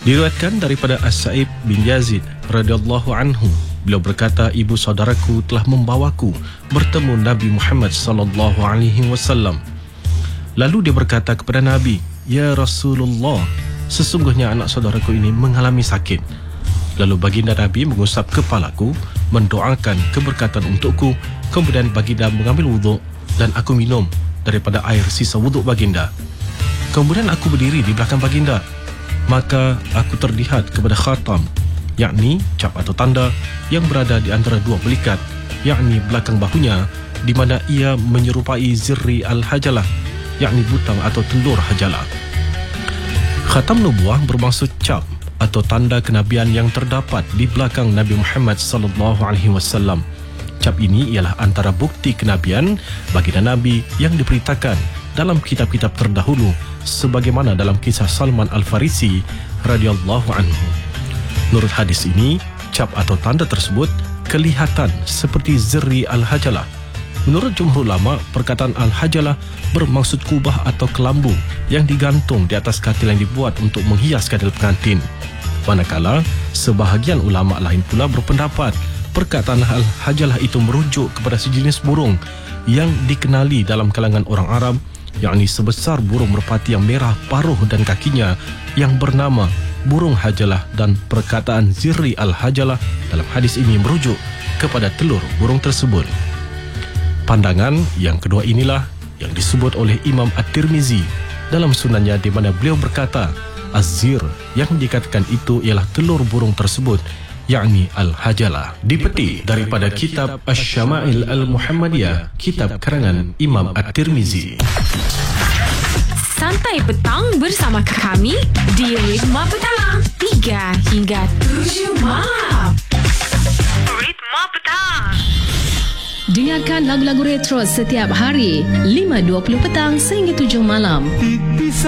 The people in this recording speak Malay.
Diriwayatkan daripada As-Sa'ib bin Yazid radhiyallahu anhu, beliau berkata, ibu saudaraku telah membawaku bertemu Nabi Muhammad sallallahu alaihi wasallam. Lalu dia berkata kepada Nabi, "Ya Rasulullah, sesungguhnya anak saudaraku ini mengalami sakit." Lalu baginda Nabi mengusap kepalaku, mendoakan keberkatan untukku. Kemudian baginda mengambil wuduk dan aku minum daripada air sisa wuduk baginda. Kemudian aku berdiri di belakang baginda. Maka aku terlihat kepada khatam, yakni cap atau tanda yang berada di antara dua pelikat, yakni belakang bahunya, di mana ia menyerupai zirri al-hajalah, yakni butang atau telur hajalah. Khatam nubuah bermaksud cap atau tanda kenabian yang terdapat di belakang Nabi Muhammad sallallahu alaihi wasallam. Cap ini ialah antara bukti kenabian baginda Nabi yang diberitakan dalam kitab-kitab terdahulu, sebagaimana dalam kisah Salman Al-Farisi radhiyallahu anhu. Menurut hadis ini, cap atau tanda tersebut kelihatan seperti zirri al-hajalah. Menurut jumhur ulama, perkataan al-hajalah bermaksud kubah atau kelambu yang digantung di atas katil yang dibuat untuk menghias katil pengantin. Manakala sebahagian ulama lain pula berpendapat perkataan al-hajalah itu merujuk kepada sejenis burung yang dikenali dalam kalangan orang Arab, yakni sebesar burung merpati yang merah paruh dan kakinya yang bernama burung hajalah, dan perkataan zirri al-hajalah dalam hadis ini merujuk kepada telur burung tersebut. Pandangan yang kedua inilah yang disebut oleh Imam At-Tirmizi dalam sunannya, di mana beliau berkata az-zir yang dikatakan itu ialah telur burung tersebut, yakni al-hajalah. Dipetik daripada kitab Asy-Syama'il Al-Muhammadiyah, kitab karangan Imam At-Tirmizi. Santai petang bersama kami di Ritma Petang 3 hingga 7 malam. Ritma Petang. Dengarkan lagu-lagu retro setiap hari 5.20 petang sehingga 7 malam.